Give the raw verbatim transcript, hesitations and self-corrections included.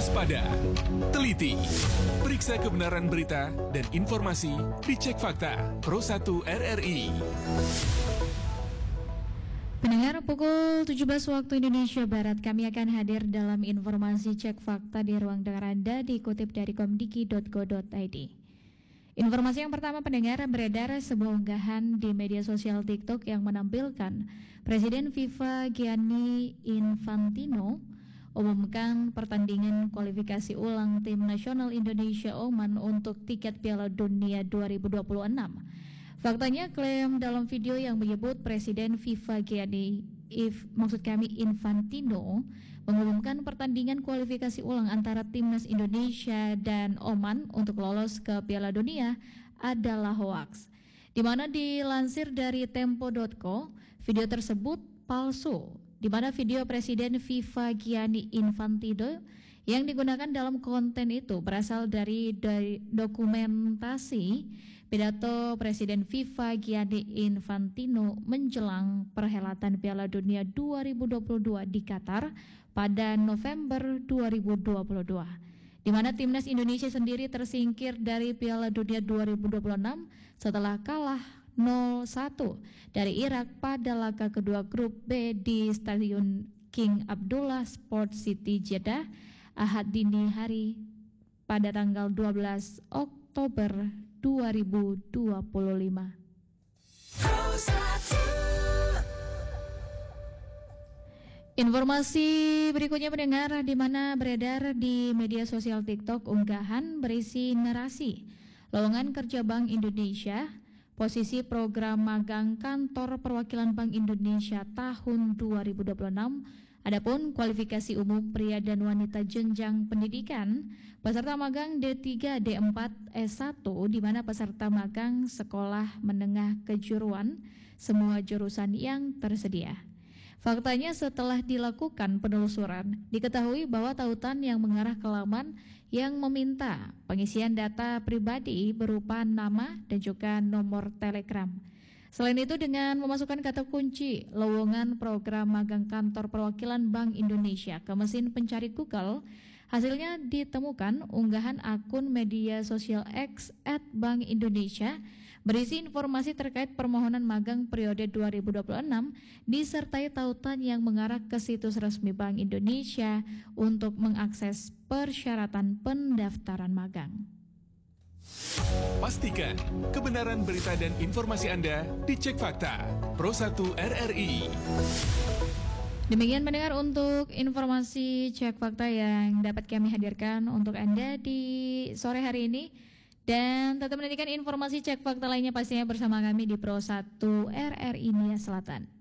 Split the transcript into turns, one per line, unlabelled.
Waspada, teliti, periksa kebenaran berita dan informasi, dicek fakta. Pro satu R R I.
Pendengar, pukul tujuh belas waktu Indonesia Barat, kami akan hadir dalam informasi cek fakta di ruang dengar Anda, dikutip dari komdiki dot go dot i d. Informasi yang pertama, pendengar, beredar sebuah unggahan di media sosial TikTok yang menampilkan Presiden FIFA Gianni Infantino umumkan pertandingan kualifikasi ulang tim nasional Indonesia Oman untuk tiket Piala Dunia dua ribu dua puluh enam. Faktanya, klaim dalam video yang menyebut Presiden FIFA Gianni If, maksud kami Infantino mengumumkan pertandingan kualifikasi ulang antara timnas Indonesia dan Oman untuk lolos ke Piala Dunia adalah hoaks. Di mana dilansir dari tempo dot co, video tersebut palsu, di mana video Presiden FIFA Gianni Infantino yang digunakan dalam konten itu berasal dari, dari dokumentasi pidato Presiden FIFA Gianni Infantino menjelang perhelatan Piala Dunia dua ribu dua puluh dua di Qatar pada November dua ribu dua puluh dua, di mana timnas Indonesia sendiri tersingkir dari Piala Dunia dua ribu dua puluh enam setelah kalah nol satu dari Irak pada laga kedua grup B di Stadion King Abdullah Sport City Jeddah Ahad dini hari pada tanggal dua belas Oktober dua ribu dua puluh lima. Informasi berikutnya, pendengar, di mana beredar di media sosial TikTok unggahan berisi narasi lowongan kerja Bank Indonesia, posisi program magang kantor perwakilan Bank Indonesia tahun dua ribu dua puluh enam. Adapun kualifikasi umum pria dan wanita jenjang pendidikan, peserta magang D tiga, D empat, S satu, di mana peserta magang sekolah menengah kejuruan, semua jurusan yang tersedia. Faktanya, setelah dilakukan penelusuran, diketahui bahwa tautan yang mengarah ke laman yang meminta pengisian data pribadi berupa nama dan juga nomor telegram. Selain itu, dengan memasukkan kata kunci lowongan program magang kantor perwakilan Bank Indonesia ke mesin pencari Google, hasilnya ditemukan unggahan akun media sosial X at Bank Indonesia berisi informasi terkait permohonan magang periode dua ribu dua puluh enam disertai tautan yang mengarah ke situs resmi Bank Indonesia untuk mengakses persyaratan pendaftaran magang.
Pastikan kebenaran berita dan informasi Anda dicek fakta. Pro satu R R I.
Demikian, mendengar, untuk informasi cek fakta yang dapat kami hadirkan untuk Anda di sore hari ini. Dan tetap menantikan informasi cek fakta lainnya pastinya bersama kami di Pro satu R R I Nia Selatan.